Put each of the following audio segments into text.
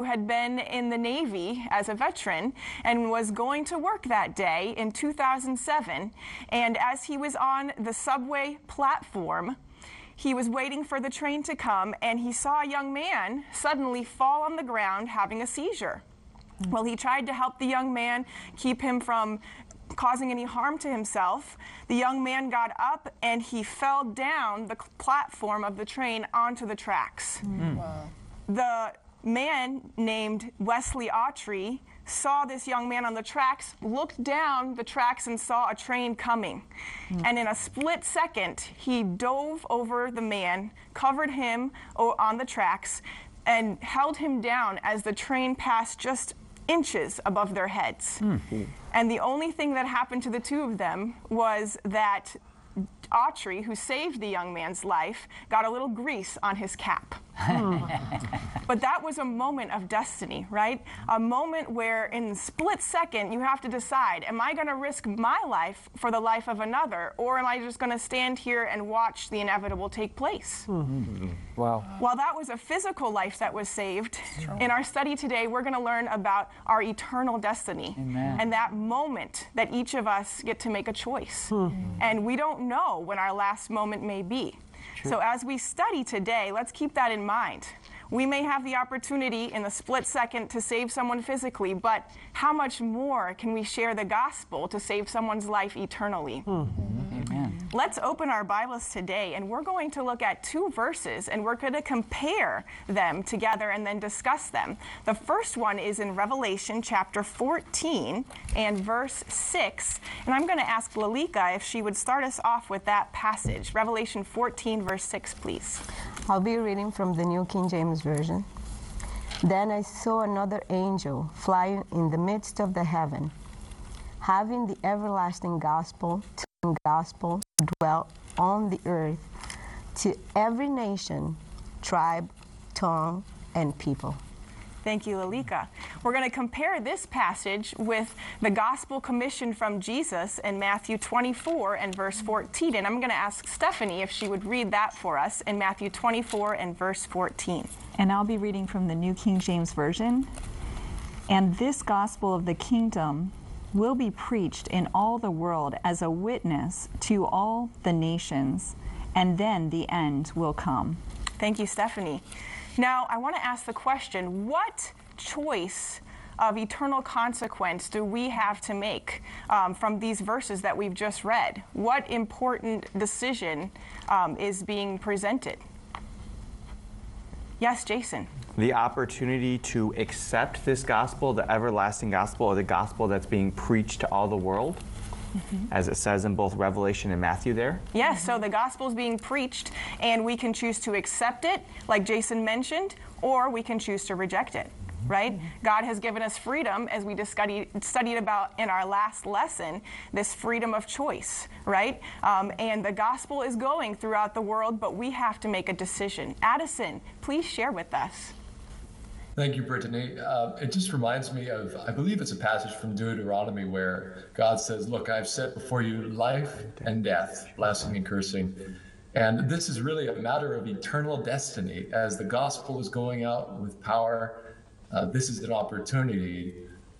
had been in the Navy as a veteran and was going to work that day in 2007. And as he was on the subway platform, he was waiting for the train to come, and he saw a young man suddenly fall on the ground having a seizure. Well, he tried to help the young man, keep him from causing any harm to himself. The young man got up and he fell down the platform of the train onto the tracks. Wow. The man named Wesley Autry saw this young man on the tracks, looked down the tracks and saw a train coming. And in a split second, he dove over the man, covered him on the tracks, and held him down as the train passed just inches above their heads. And the only thing that happened to the two of them was that Autry, who saved the young man's life, got a little grease on his cap. But that was a moment of destiny, right? A moment where in a split second you have to decide, am I going to risk my life for the life of another, or am I just going to stand here and watch the inevitable take place? Wow. While that was a physical life that was saved, in our study today we're going to learn about our eternal destiny. Amen. And that moment that each of us get to make a choice. And we don't know when our last moment may be. So as we study today, let's keep that in mind. We may have the opportunity in the split second to save someone physically, but how much more can we share the gospel to save someone's life eternally? Amen. Let's open our Bibles today, and we're going to look at two verses, and we're going to compare them together and then discuss them. The first one is in Revelation chapter 14 and verse 6, and I'm going to ask Lalika if she would start us off with that passage. Revelation 14 verse 6, please. I'll be reading from the New King James Version. Then I saw another angel flying in the midst of the heaven, having the everlasting gospel to dwell on the earth, to every nation, tribe, tongue, and people. Thank you, Lalika. We're going to compare this passage with the gospel commission from Jesus in Matthew 24 and verse 14. And I'm going to ask Stephanie if she would read that for us in Matthew 24 and verse 14. And I'll be reading from the New King James Version. And this gospel of the kingdom will be preached in all the world as a witness to all the nations, and then the end will come. Thank you, Stephanie. Now, I want to ask the question, what choice of eternal consequence do we have to make from these verses that we've just read? What important decision is being presented? Yes, Jason. The opportunity to accept this gospel, the everlasting gospel, or the gospel that's being preached to all the world, as it says in both Revelation and Matthew there. Yes, so the gospel is being preached, and we can choose to accept it, like Jason mentioned, or we can choose to reject it, right? God has given us freedom, as we studied about in our last lesson, this freedom of choice, right? And the gospel is going throughout the world, but we have to make a decision. Addison, please share with us. Thank you, Brittany. It just reminds me of, I believe it's a passage from Deuteronomy where God says, look, I've set before you life and death, blessing and cursing. And this is really a matter of eternal destiny. As the gospel is going out with power, this is an opportunity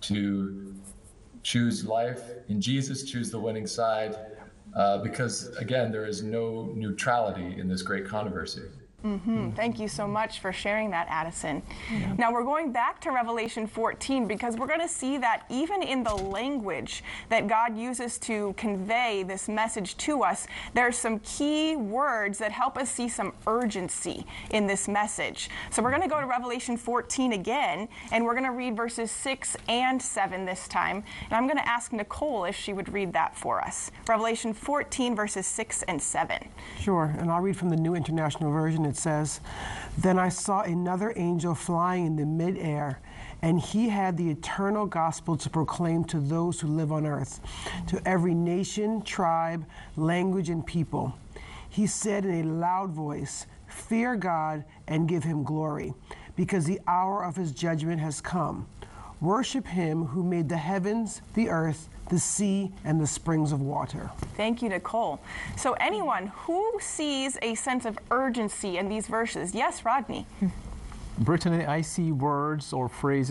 to choose life in Jesus, choose the winning side, because, again, there is no neutrality in this great controversy. Thank you so much for sharing that, Addison. Now we're going back to Revelation 14 because we're going to see that even in the language that God uses to convey this message to us, there's some key words that help us see some urgency in this message. So we're going to go to Revelation 14 again, and we're going to read verses 6 and 7 this time. And I'm going to ask Nicole if she would read that for us. Revelation 14 verses 6 and 7. Sure, and I'll read from the New International Version. It says, "Then I saw another angel flying in the midair, and he had the eternal gospel to proclaim to those who live on earth, to every nation, tribe, language, and people. He said in a loud voice, 'Fear God and give him glory, because the hour of his judgment has come. Worship him who made the heavens, the earth, the sea, and the springs of water.'" Thank you, Nicole. So anyone who sees a sense of urgency in these verses? Yes, Rodney? Brittany, I see words or phrases